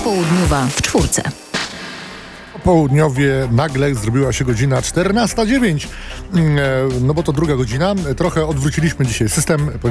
Popołudniowa w czwórce. Południowie nagle zrobiła się godzina 14:09. No bo to druga godzina. Trochę odwróciliśmy dzisiaj system.